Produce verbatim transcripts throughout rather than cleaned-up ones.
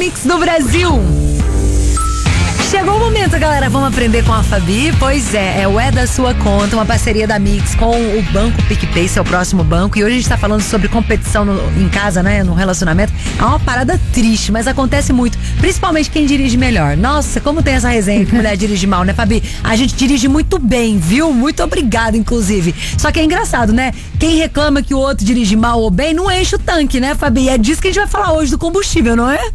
Mix do Brasil. Chegou o momento, galera, vamos aprender com a Fabi. Pois é, é o É da Sua Conta, uma parceria da Mix com o Banco PicPay, seu próximo banco. E hoje a gente tá falando sobre competição no, em casa, né, no relacionamento. É uma parada triste, mas acontece muito, principalmente quem dirige melhor. Nossa, como tem essa resenha que mulher dirige mal, né, Fabi? A gente dirige muito bem, viu? Muito obrigada, inclusive. Só que é engraçado, né? Quem reclama que o outro dirige mal ou bem, não enche o tanque, né, Fabi? E é disso que a gente vai falar hoje, do combustível, não é?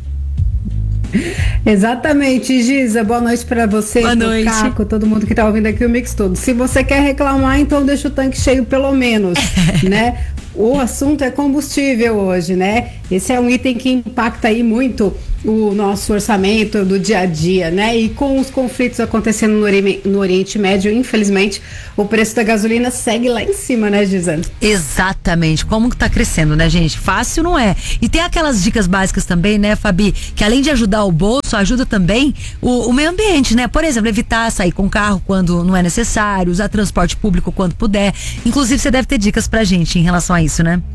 Exatamente, Giza, boa noite pra você, boa pro noite. Caco, todo mundo que tá ouvindo aqui o Mix todo. Se você quer reclamar, então deixa o tanque cheio pelo menos, né? O assunto é combustível hoje, né? Esse é um item que impacta aí muito o nosso orçamento do dia a dia, né? E com os conflitos acontecendo no, Ori- no Oriente Médio, infelizmente, o preço da gasolina segue lá em cima, né, Giza? Exatamente. Como que tá crescendo, né, gente? Fácil não é. E tem aquelas dicas básicas também, né, Fabi? Que além de ajudar o bolso, ajuda também o, o meio ambiente, né? Por exemplo, evitar sair com carro quando não é necessário, usar transporte público quando puder. Inclusive, você deve ter dicas pra gente em relação a isso, né?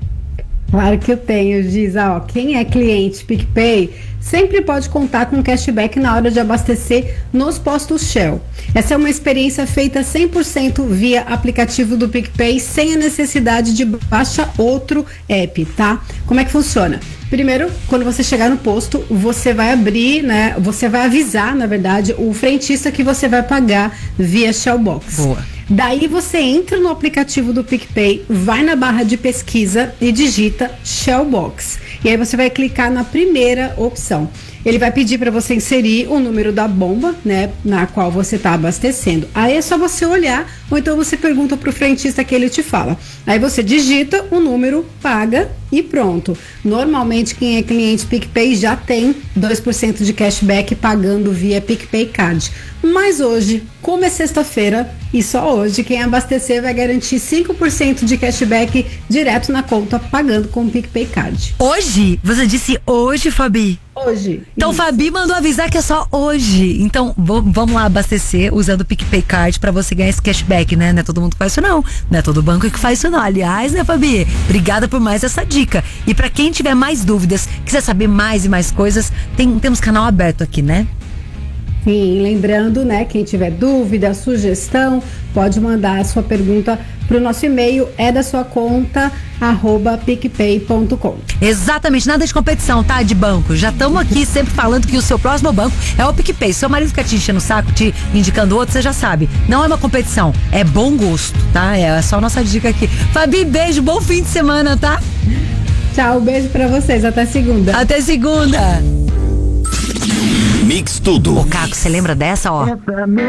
Claro que eu tenho, Giz. Ó, quem é cliente PicPay sempre pode contar com cashback na hora de abastecer nos postos Shell. Essa é uma experiência feita cem por cento via aplicativo do PicPay, sem a necessidade de baixar outro app, tá? Como é que funciona? Primeiro, quando você chegar no posto, você vai abrir, né? Você vai avisar, na verdade, o frentista que você vai pagar via Shellbox. Boa. Daí você entra no aplicativo do PicPay, vai na barra de pesquisa e digita Shellbox. E aí você vai clicar na primeira opção. Ele vai pedir para você inserir o número da bomba, né, na qual você está abastecendo. Aí é só você olhar, ou então você pergunta para o frentista que ele te fala. Aí você digita o número, paga e pronto. Normalmente quem é cliente PicPay já tem dois por cento de cashback pagando via PicPay Card. Mas hoje, como é sexta-feira, e só hoje, quem abastecer vai garantir cinco por cento de cashback direto na conta, pagando com o PicPay Card. Hoje? Você disse hoje, Fabi? Hoje. Então, isso. Fabi mandou avisar que é só hoje. Então, v- vamos lá abastecer usando o PicPay Card pra você ganhar esse cashback, né? Não é todo mundo que faz isso, não. Não é todo banco que faz isso, não. Aliás, né, Fabi? Obrigada por mais essa dica. E pra quem tiver mais dúvidas, quiser saber mais e mais coisas, tem, temos canal aberto aqui, né? Sim, lembrando, né, quem tiver dúvida, sugestão, pode mandar a sua pergunta para o nosso e-mail, é da sua conta, arroba picpay ponto com. Exatamente, nada de competição, tá? De banco. Já estamos aqui sempre falando que o seu próximo banco é o PicPay. Seu marido fica te enchendo o saco, te indicando outro, você já sabe. Não é uma competição, é bom gosto, tá? É só a nossa dica aqui. Fabi, beijo, bom fim de semana, tá? Tchau, beijo para vocês, até segunda. Até segunda. Mix tudo. Ô, Caco, você lembra dessa, ó?